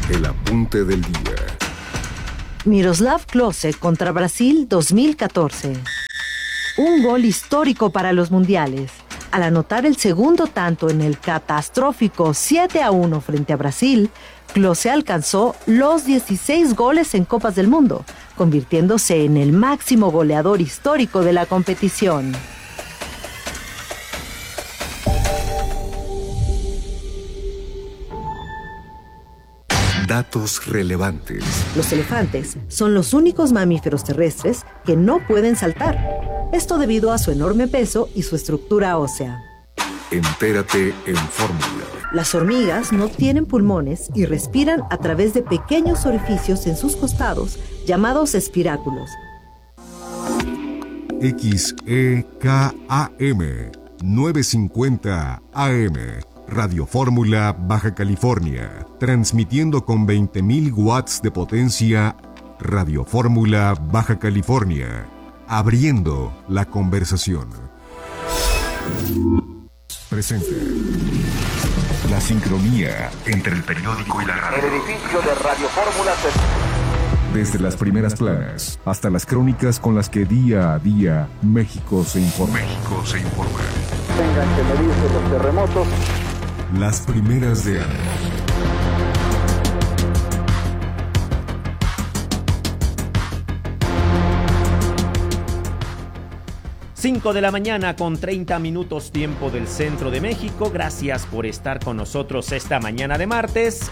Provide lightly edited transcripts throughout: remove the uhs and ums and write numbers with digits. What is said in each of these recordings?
El apunte del día. Miroslav Klose contra Brasil 2014. Un gol histórico para los mundiales. Al anotar el segundo tanto en el catastrófico 7-1 frente a Brasil, Klose alcanzó los 16 goles en Copas del Mundo, convirtiéndose en el máximo goleador histórico de la competición. Datos relevantes. Los elefantes son los únicos mamíferos terrestres que no pueden saltar. Esto debido a su enorme peso y su estructura ósea. Entérate en Fórmula. Las hormigas no tienen pulmones y respiran a través de pequeños orificios en sus costados, llamados espiráculos. XEKAM 950 AM. Radio Fórmula, Baja California. Transmitiendo con 20.000 watts de potencia. Radio Fórmula, Baja California. Abriendo la conversación. Presente. La sincronía entre el periódico y la radio. El edificio de Radio Fórmula Desde las primeras planas hasta las crónicas con las que día a día México se informa. Tengan que medirse los terremotos. Las primeras de año. Cinco de la mañana con 30 minutos tiempo del centro de México. Gracias por estar con nosotros esta mañana de martes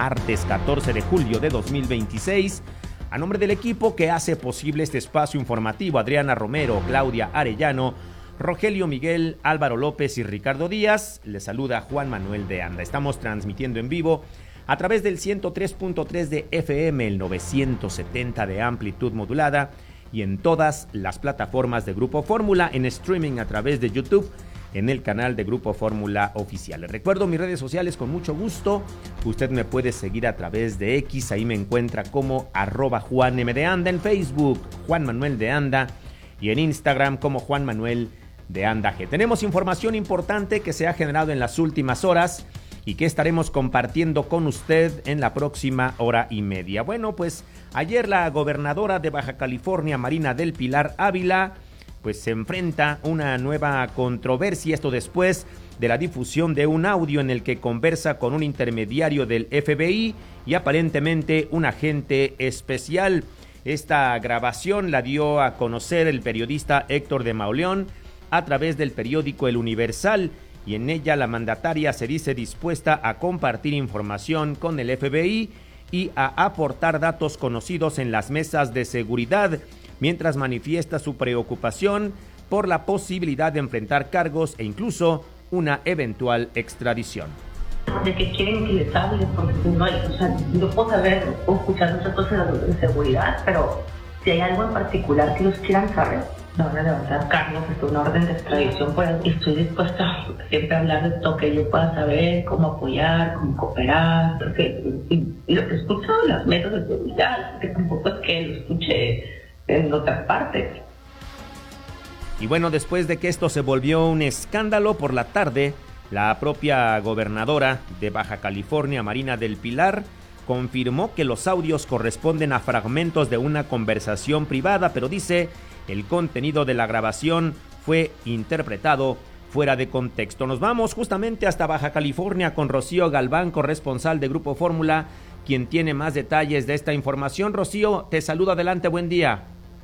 14 de julio de 2026. A nombre del equipo que hace posible este espacio informativo, Adriana Romero, Claudia Arellano, Rogelio Miguel, Álvaro López y Ricardo Díaz, les saluda Juan Manuel de Anda. Estamos transmitiendo en vivo a través del 103.3 de FM, el 970 de amplitud modulada y en todas las plataformas de Grupo Fórmula, en streaming a través de YouTube, en el canal de Grupo Fórmula Oficial. Les recuerdo mis redes sociales con mucho gusto. Usted me puede seguir a través de X, ahí me encuentra como @JuanM_de_Anda, en Facebook, Juan Manuel de Anda, y en Instagram como Juan Manuel de Anda G. Tenemos información importante que se ha generado en las últimas horas y que estaremos compartiendo con usted en la próxima hora y media. Bueno, pues ayer la gobernadora de Baja California, Marina del Pilar Ávila, pues se enfrenta a una nueva controversia, esto después de la difusión de un audio en el que conversa con un intermediario del FBI y aparentemente un agente especial. Esta grabación la dio a conocer el periodista Héctor de Mauleón a través del periódico El Universal, y en ella la mandataria se dice dispuesta a compartir información con el FBI y a aportar datos conocidos en las mesas de seguridad, mientras manifiesta su preocupación por la posibilidad de enfrentar cargos e incluso una eventual extradición. De que quieren que les hable, porque no hay, o sea, yo puedo saber o escuchar muchas cosas de seguridad, pero si hay algo en particular que ellos quieran saber, no van a levantar cargos, una orden de extradición, pues estoy dispuesta siempre a hablar de todo que yo pueda saber, cómo apoyar, cómo cooperar, porque y lo que escucho en las mesas de seguridad, que tampoco es que lo escuche en otras partes. Y bueno, después de que esto se volvió un escándalo por la tarde, la propia gobernadora de Baja California, Marina del Pilar, confirmó que los audios corresponden a fragmentos de una conversación privada, pero dice el contenido de la grabación fue interpretado fuera de contexto. Nos vamos justamente hasta Baja California con Rocío Galván, corresponsal de Grupo Fórmula, quien tiene más detalles de esta información. Rocío, te saludo, adelante, buen día.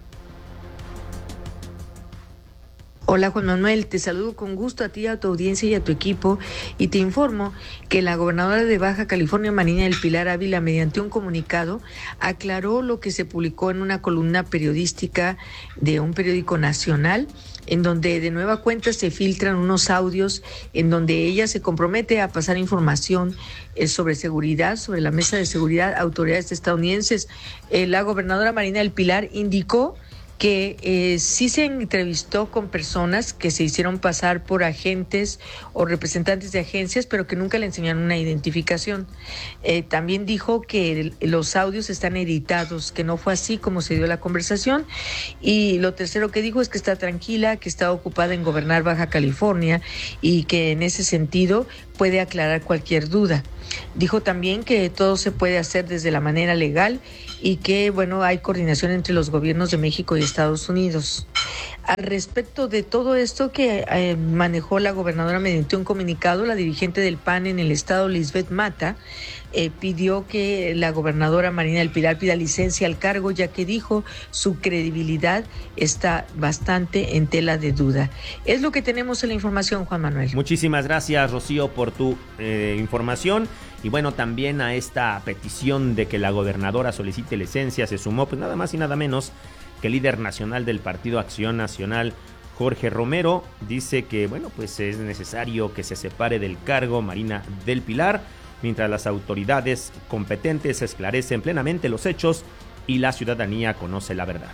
Hola Juan Manuel, te saludo con gusto a ti, a tu audiencia y a tu equipo, y te informo que la gobernadora de Baja California, Marina del Pilar Ávila, mediante un comunicado, aclaró lo que se publicó en una columna periodística de un periódico nacional, en donde de nueva cuenta se filtran unos audios en donde ella se compromete a pasar información sobre seguridad, sobre la mesa de seguridad a autoridades estadounidenses. La gobernadora Marina del Pilar indicó que sí se entrevistó con personas que se hicieron pasar por agentes o representantes de agencias, pero que nunca le enseñaron una identificación. También dijo que los audios están editados, que no fue así como se dio la conversación. Y lo tercero que dijo es que está tranquila, que está ocupada en gobernar Baja California y que en ese sentido puede aclarar cualquier duda. Dijo también que todo se puede hacer desde la manera legal y que, bueno, hay coordinación entre los gobiernos de México y Estados Unidos. Al respecto de todo esto que manejó la gobernadora mediante un comunicado, la dirigente del PAN en el estado, Lisbeth Mata, pidió que la gobernadora Marina del Pilar pida licencia al cargo, ya que dijo su credibilidad está bastante en tela de duda. Es lo que tenemos en la información, Juan Manuel. Muchísimas gracias, Rocío, por tu información. Y bueno, también a esta petición de que la gobernadora solicite licencia se sumó pues nada más y nada menos que el líder nacional del Partido Acción Nacional, Jorge Romero. Dice que bueno, pues es necesario que se separe del cargo Marina del Pilar, mientras las autoridades competentes esclarecen plenamente los hechos y la ciudadanía conoce la verdad.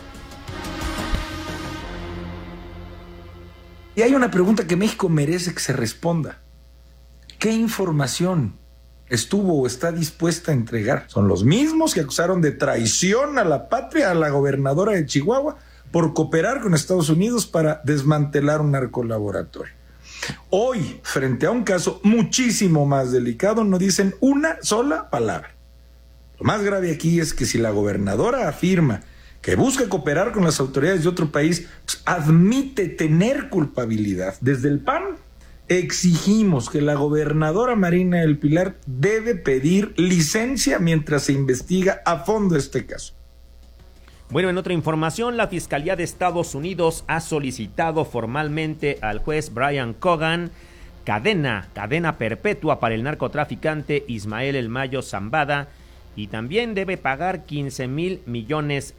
Y hay una pregunta que México merece que se responda. ¿Qué información estuvo o está dispuesta a entregar? Son los mismos que acusaron de traición a la patria a la gobernadora de Chihuahua por cooperar con Estados Unidos para desmantelar un narcolaboratorio. Hoy, frente a un caso muchísimo más delicado, no dicen una sola palabra. Lo más grave aquí es que si la gobernadora afirma que busca cooperar con las autoridades de otro país, pues admite tener culpabilidad. Desde el PAN exigimos que la gobernadora Marina del Pilar debe pedir licencia mientras se investiga a fondo este caso. Bueno, en otra información, la Fiscalía de Estados Unidos ha solicitado formalmente al juez Brian Cogan cadena perpetua para el narcotraficante Ismael El Mayo Zambada, y también debe pagar $15,000 millones.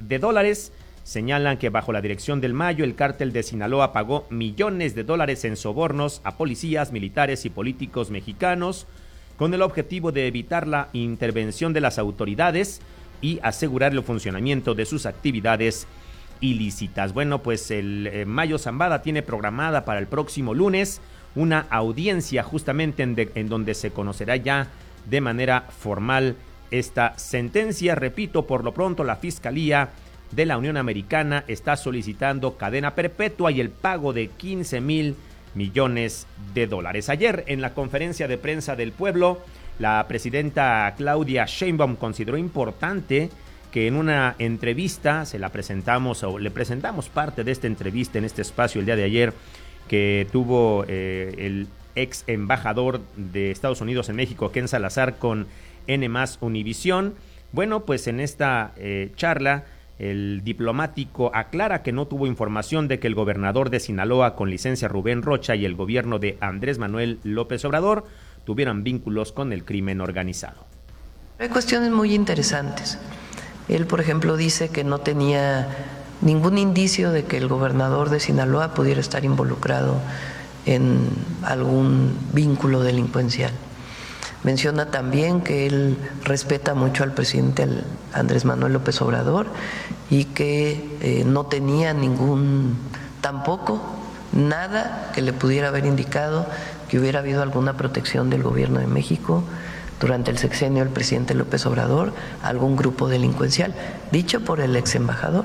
Señalan que bajo la dirección del Mayo, el cártel de Sinaloa pagó millones de dólares en sobornos a policías, militares y políticos mexicanos con el objetivo de evitar la intervención de las autoridades y asegurar el funcionamiento de sus actividades ilícitas. Bueno, pues el Mayo Zambada tiene programada para el próximo lunes una audiencia justamente en donde se conocerá ya de manera formal esta sentencia. Repito, por lo pronto la Fiscalía de la Unión Americana está solicitando cadena perpetua y el pago de $15,000 millones. Ayer, en la conferencia de prensa del pueblo, la presidenta Claudia Sheinbaum consideró importante que en una entrevista le presentamos parte de esta entrevista en este espacio el día de ayer, que tuvo el ex embajador de Estados Unidos en México, Ken Salazar, con N+ Univisión. Bueno, pues en esta charla, el diplomático aclara que no tuvo información de que el gobernador de Sinaloa con licencia, Rubén Rocha, y el gobierno de Andrés Manuel López Obrador tuvieran vínculos con el crimen organizado. Hay cuestiones muy interesantes. Él, por ejemplo, dice que no tenía ningún indicio de que el gobernador de Sinaloa pudiera estar involucrado en algún vínculo delincuencial. Menciona también que él respeta mucho al presidente Andrés Manuel López Obrador y que no tenía tampoco nada que le pudiera haber indicado que hubiera habido alguna protección del gobierno de México durante el sexenio del presidente López Obrador a algún grupo delincuencial, dicho por el ex embajador.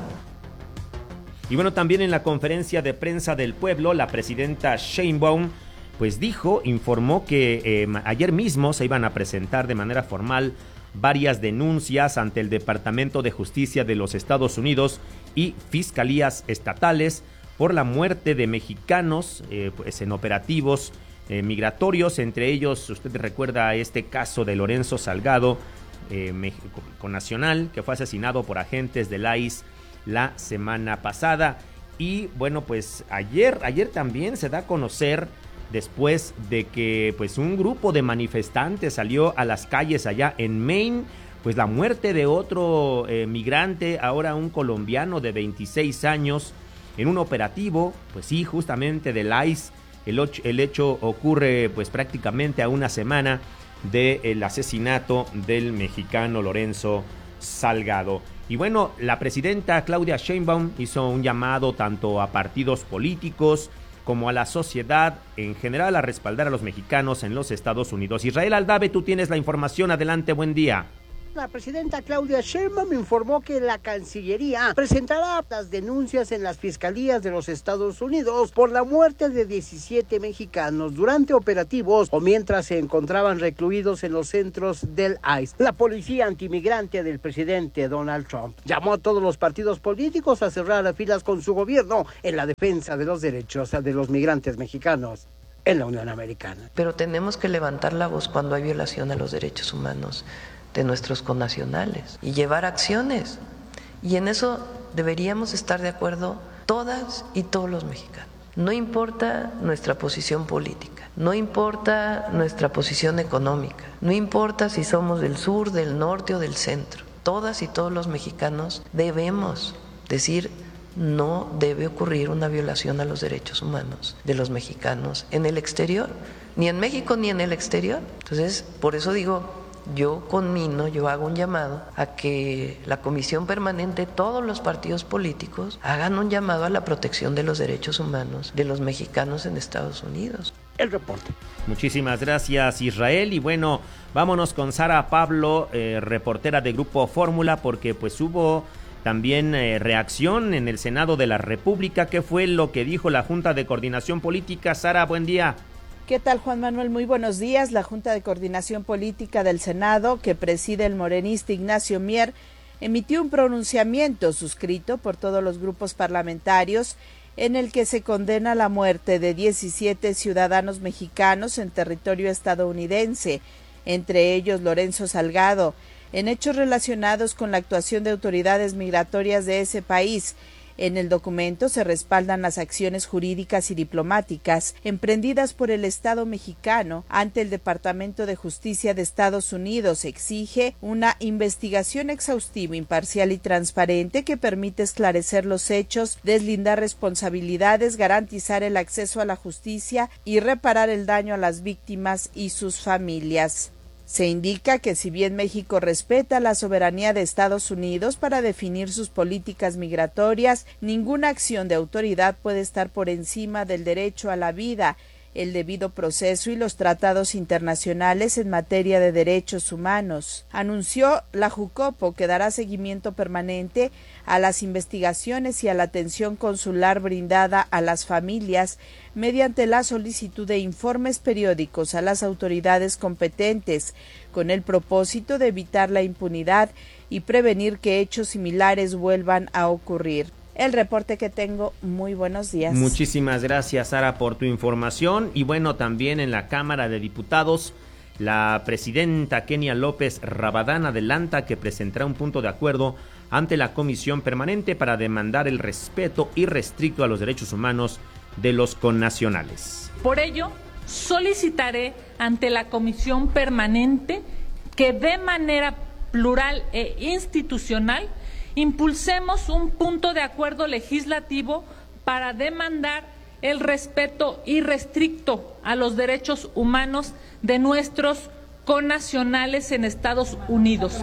Y bueno, también en la conferencia de prensa del pueblo, la presidenta Sheinbaum pues informó que ayer mismo se iban a presentar de manera formal varias denuncias ante el Departamento de Justicia de los Estados Unidos y fiscalías estatales por la muerte de mexicanos pues en operativos migratorios. Entre ellos, usted recuerda este caso de Lorenzo Salgado, nacional, que fue asesinado por agentes del ICE la semana pasada. Y bueno, pues ayer también se da a conocer, después de que pues un grupo de manifestantes salió a las calles allá en Maine, pues la muerte de otro migrante, ahora un colombiano de 26 años, en un operativo, pues sí, justamente del ICE. El hecho ocurre pues prácticamente a una semana del asesinato del mexicano Lorenzo Salgado. Y bueno, la presidenta Claudia Sheinbaum hizo un llamado tanto a partidos políticos como a la sociedad en general a respaldar a los mexicanos en los Estados Unidos. Israel Aldave, tú tienes la información. Adelante, buen día. La presidenta Claudia Sheinbaum informó que la Cancillería presentará las denuncias en las fiscalías de los Estados Unidos por la muerte de 17 mexicanos durante operativos o mientras se encontraban recluidos en los centros del ICE. La policía antimigrante del presidente Donald Trump llamó a todos los partidos políticos a cerrar filas con su gobierno en la defensa de los derechos de los migrantes mexicanos en la Unión Americana. Pero tenemos que levantar la voz cuando hay violación a los derechos humanos de nuestros connacionales y llevar acciones. Y en eso deberíamos estar de acuerdo todas y todos los mexicanos. No importa nuestra posición política, no importa nuestra posición económica, no importa si somos del sur, del norte o del centro. Todas y todos los mexicanos debemos decir: no debe ocurrir una violación a los derechos humanos de los mexicanos en el exterior, ni en México ni en el exterior. Entonces, por eso digo, yo conmino, yo hago un llamado a que la Comisión Permanente, todos los partidos políticos, hagan un llamado a la protección de los derechos humanos de los mexicanos en Estados Unidos. El reporte. Muchísimas gracias, Israel. Y bueno, vámonos con Sara Pablo, reportera de Grupo Fórmula, porque pues hubo también reacción en el Senado de la República. ¿Qué fue lo que dijo la Junta de Coordinación Política? Sara, buen día. ¿Qué tal, Juan Manuel? Muy buenos días. La Junta de Coordinación Política del Senado, que preside el morenista Ignacio Mier, emitió un pronunciamiento suscrito por todos los grupos parlamentarios en el que se condena la muerte de 17 ciudadanos mexicanos en territorio estadounidense, entre ellos Lorenzo Salgado, en hechos relacionados con la actuación de autoridades migratorias de ese país. En el documento se respaldan las acciones jurídicas y diplomáticas emprendidas por el Estado mexicano ante el Departamento de Justicia de Estados Unidos. Exige una investigación exhaustiva, imparcial y transparente que permite esclarecer los hechos, deslindar responsabilidades, garantizar el acceso a la justicia y reparar el daño a las víctimas y sus familias. Se indica que si bien México respeta la soberanía de Estados Unidos para definir sus políticas migratorias, ninguna acción de autoridad puede estar por encima del derecho a la vida, el debido proceso y los tratados internacionales en materia de derechos humanos. Anunció la Jucopo que dará seguimiento permanente a las investigaciones y a la atención consular brindada a las familias mediante la solicitud de informes periódicos a las autoridades competentes, con el propósito de evitar la impunidad y prevenir que hechos similares vuelvan a ocurrir. El reporte que tengo. Muy buenos días. Muchísimas gracias, Sara, por tu información. Y bueno, también en la Cámara de Diputados, la presidenta Kenia López Rabadán adelanta que presentará un punto de acuerdo ante la Comisión Permanente para demandar el respeto irrestricto a los derechos humanos de los connacionales. Por ello, solicitaré ante la Comisión Permanente que de manera plural e institucional impulsemos un punto de acuerdo legislativo para demandar el respeto irrestricto a los derechos humanos de nuestros connacionales en Estados Unidos.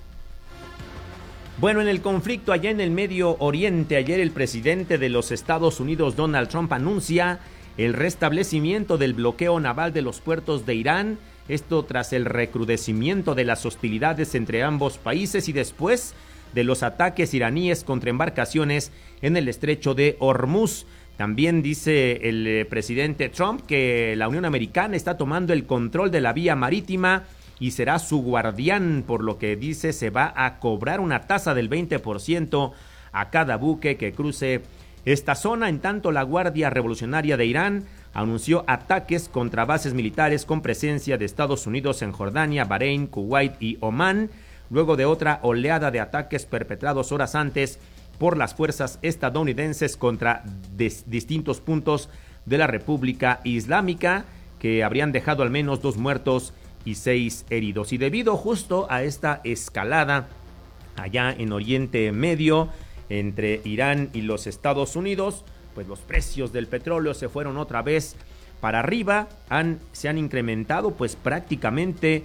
Bueno, en el conflicto allá en el Medio Oriente, ayer el presidente de los Estados Unidos, Donald Trump, anuncia el restablecimiento del bloqueo naval de los puertos de Irán, esto tras el recrudecimiento de las hostilidades entre ambos países y después de los ataques iraníes contra embarcaciones en el estrecho de Hormuz. También dice el presidente Trump que la Unión Americana está tomando el control de la vía marítima y será su guardián, por lo que dice se va a cobrar una tasa del 20% a cada buque que cruce esta zona. En tanto, la Guardia Revolucionaria de Irán anunció ataques contra bases militares con presencia de Estados Unidos en Jordania, Bahrein, Kuwait y Omán, luego de otra oleada de ataques perpetrados horas antes por las fuerzas estadounidenses contra distintos puntos de la República Islámica, que habrían dejado al menos 2 muertos y 6 heridos. Y debido justo a esta escalada allá en Oriente Medio entre Irán y los Estados Unidos, pues los precios del petróleo se fueron otra vez para arriba, se han incrementado pues prácticamente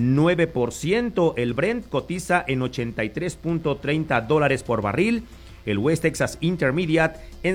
9%. El Brent cotiza en $83.30 por barril, el West Texas Intermediate en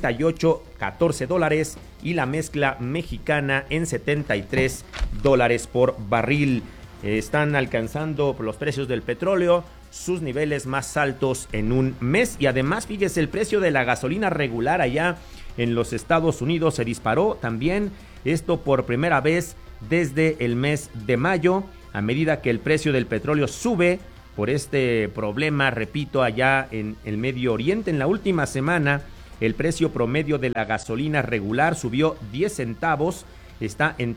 $78.14 y la mezcla mexicana en $73 por barril. Están alcanzando los precios del petróleo sus niveles más altos en un mes. Y además, fíjese, el precio de la gasolina regular allá en los Estados Unidos se disparó también. Esto por primera vez desde el mes de mayo. A medida que el precio del petróleo sube por este problema, repito, allá en el Medio Oriente, en la última semana, el precio promedio de la gasolina regular subió 10 centavos. Está en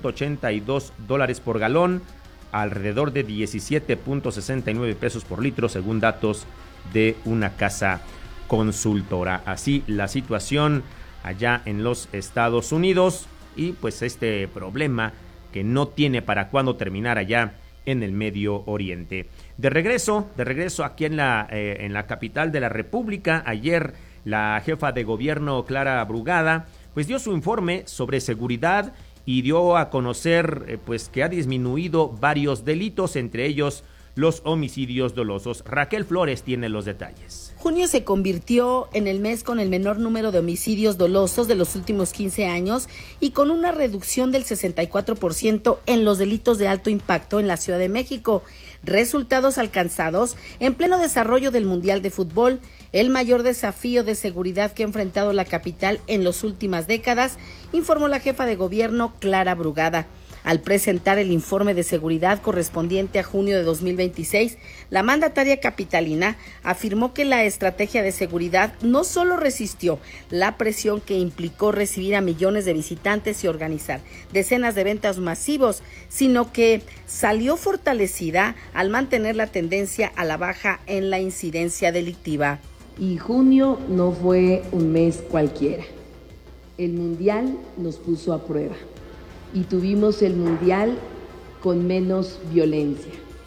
$3.82 por galón, alrededor de 17.69 pesos por litro, según datos de una casa consultora. Así la situación allá en los Estados Unidos y pues este problema que no tiene para cuándo terminar allá en el Medio Oriente. De regreso aquí en la capital de la República, ayer la jefa de gobierno Clara Brugada pues dio su informe sobre seguridad y dio a conocer pues que ha disminuido varios delitos, entre ellos los homicidios dolosos. Raquel Flores tiene los detalles. Junio se convirtió en el mes con el menor número de homicidios dolosos de los últimos 15 años y con una reducción del 64% en los delitos de alto impacto en la Ciudad de México. Resultados alcanzados en pleno desarrollo del Mundial de Fútbol, el mayor desafío de seguridad que ha enfrentado la capital en las últimas décadas, informó la jefa de gobierno Clara Brugada. Al presentar el informe de seguridad correspondiente a junio de 2026, la mandataria capitalina afirmó que la estrategia de seguridad no solo resistió la presión que implicó recibir a millones de visitantes y organizar decenas de eventos masivos, sino que salió fortalecida al mantener la tendencia a la baja en la incidencia delictiva. Y junio no fue un mes cualquiera. El Mundial nos puso a prueba. Y tuvimos el Mundial con menos violencia.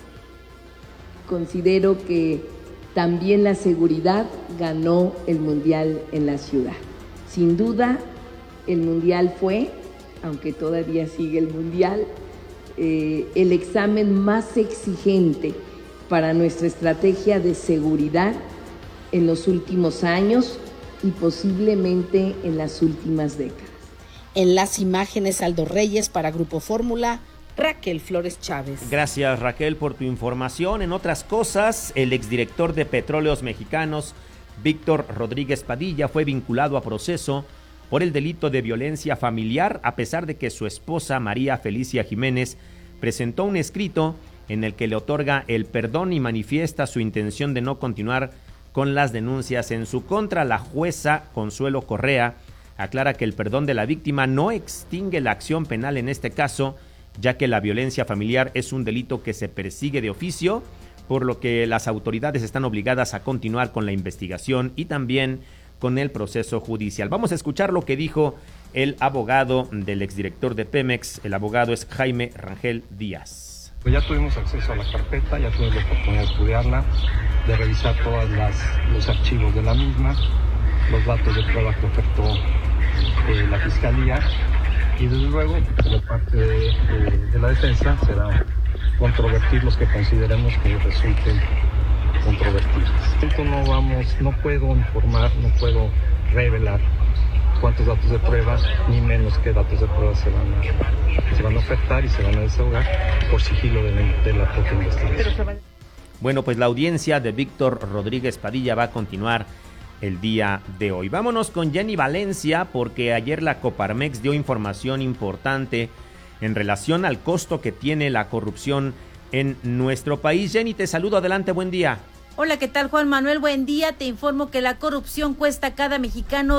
Considero que también la seguridad ganó el Mundial en la ciudad. Sin duda, el Mundial fue, aunque todavía sigue el Mundial, el examen más exigente para nuestra estrategia de seguridad en los últimos años y posiblemente en las últimas décadas. En las imágenes, Aldo Reyes para Grupo Fórmula, Raquel Flores Chávez. Gracias, Raquel, por tu información. En otras cosas, el exdirector de Petróleos Mexicanos, Víctor Rodríguez Padilla, fue vinculado a proceso por el delito de violencia familiar, a pesar de que su esposa, María Felicia Jiménez, presentó un escrito en el que le otorga el perdón y manifiesta su intención de no continuar con las denuncias en su contra. La jueza Consuelo Correa aclara que el perdón de la víctima no extingue la acción penal en este caso, ya que la violencia familiar es un delito que se persigue de oficio, por lo que las autoridades están obligadas a continuar con la investigación y también con el proceso judicial. Vamos a escuchar lo que dijo el abogado del exdirector de Pemex. El abogado es Jaime Rangel Díaz. Pues ya tuvimos acceso a la carpeta, ya tuvimos la oportunidad de estudiarla, de revisar todos los archivos de la misma, los datos de prueba que ofertó la Fiscalía, y desde luego por parte de la defensa será controvertir los que consideremos que resulten controvertidos. No puedo informar, no puedo revelar cuántos datos de prueba, ni menos qué datos de prueba se van a ofertar y se van a desahogar por sigilo de la propia investigación. Bueno, pues la audiencia de Víctor Rodríguez Padilla va a continuar el día de hoy. Vámonos con Jenny Valencia, porque ayer la Coparmex dio información importante en relación al costo que tiene la corrupción en nuestro país. Jenny, te saludo, adelante, buen día. Hola, ¿qué tal, Juan Manuel? Buen día. Te informo que la corrupción cuesta a cada mexicano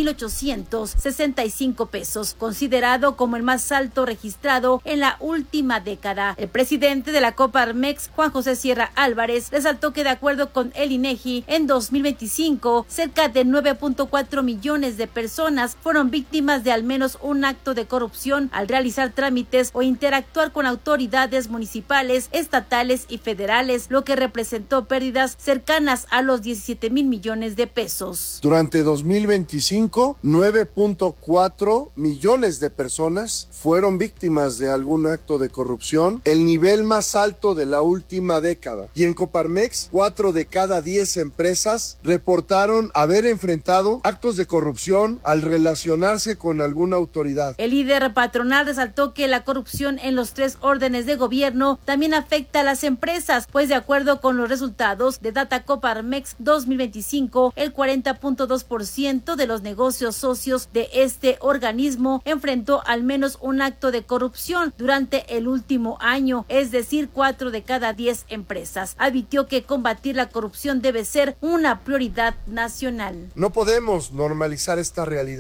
3,865 pesos, considerado como el más alto registrado en la última década. El presidente de la Coparmex, Juan José Sierra Álvarez, resaltó que de acuerdo con el INEGI, en 2025, cerca de 9.4 millones de personas fueron víctimas de al menos un acto de corrupción al realizar trámites o interactuar con autoridades municipales, estatales y federales, lo que representó pérdidas pérdidas cercanas a los 17,000 millones de pesos. Durante 2025, 9.4 millones de personas fueron víctimas de algún acto de corrupción, el nivel más alto de la última década. Y en Coparmex, 4 de cada 10 empresas reportaron haber enfrentado actos de corrupción al relacionarse con alguna autoridad. El líder patronal resaltó que la corrupción en los 3 órdenes de gobierno también afecta a las empresas, pues de acuerdo con los resultados de Data Coparmex 2025, el 40.2% de los negocios socios de este organismo enfrentó al menos un acto de corrupción durante el último año, es decir, 4 de cada 10 empresas. Advirtió que combatir la corrupción debe ser una prioridad nacional. No podemos normalizar esta realidad.